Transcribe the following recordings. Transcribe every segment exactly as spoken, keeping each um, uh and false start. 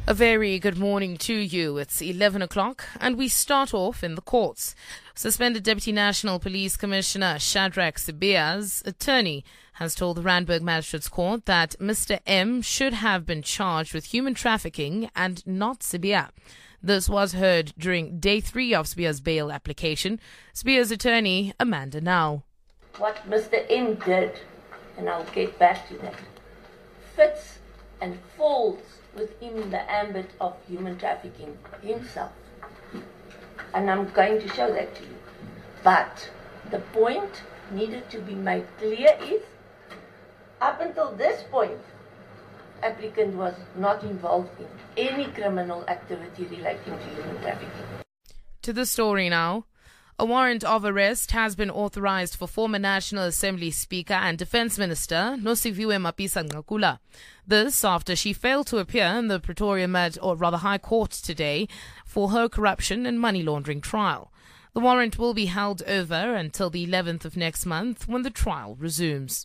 A very good morning to you. It's eleven o'clock and we start off in the courts. Suspended Deputy National Police Commissioner Shadrack Sibiya's attorney has told the Randburg Magistrates Court that Mister M should have been charged with human trafficking and not Sibiya. This was heard during day three of Sibiya's bail application. Sibiya's attorney, Amanda Now. What Mister M did, and I'll get back to that, fits and falls within the ambit of human trafficking himself. And I'm going to show that to you. But the point needed to be made clear is, up until this point, applicant was not involved in any criminal activity relating to human trafficking. To the story now. A warrant of arrest has been authorized for former National Assembly Speaker and Defence Minister Nosiviwe Mapisa-Nqakula. This after she failed to appear in the Pretoria Mad, or rather High Court today for her corruption and money laundering trial. The warrant will be held over until the eleventh of next month when the trial resumes.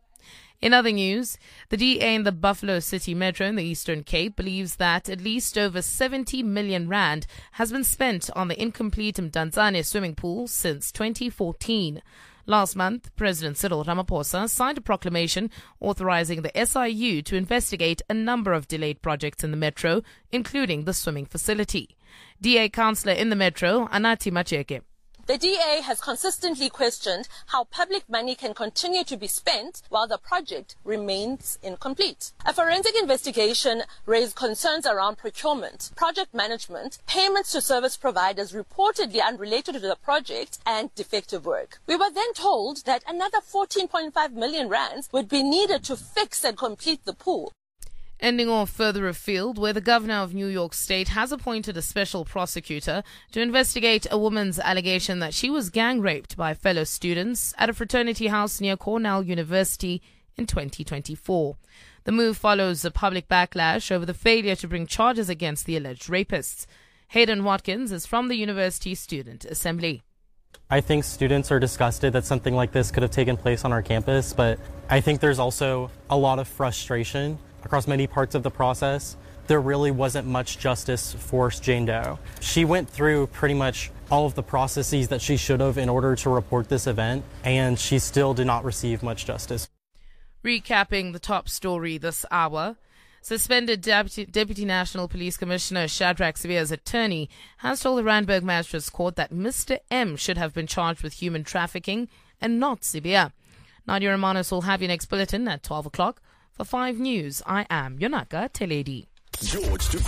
In other news, the D A in the Buffalo City Metro in the Eastern Cape believes that at least over seventy million rand has been spent on the incomplete Mdantsane swimming pool since twenty fourteen. Last month, President Cyril Ramaphosa signed a proclamation authorizing the S I U to investigate a number of delayed projects in the metro, including the swimming facility. D A councillor in the metro, Anathi Macheke. The D A has consistently questioned how public money can continue to be spent while the project remains incomplete. A forensic investigation raised concerns around procurement, project management, payments to service providers reportedly unrelated to the project, and defective work. We were then told that another fourteen point five million rands would be needed to fix and complete the pool. Ending off further afield, where the governor of New York State has appointed a special prosecutor to investigate a woman's allegation that she was gang raped by fellow students at a fraternity house near Cornell University in twenty twenty-four. The move follows a public backlash over the failure to bring charges against the alleged rapists. Hayden Watkins is from the University Student Assembly. I think students are disgusted that something like this could have taken place on our campus, but I think there's also a lot of frustration across many parts of the process. There really wasn't much justice for Jane Doe. She went through pretty much all of the processes that she should have in order to report this event, and she still did not receive much justice. Recapping the top story this hour, suspended Deputy, Deputy National Police Commissioner Shadrack Sibiya's attorney has told the Randburg Magistrates Court that Mister M should have been charged with human trafficking and not Sibiya. Nadia Romanos will have your next bulletin at twelve o'clock. For five News, I am Yonaka Teledi. George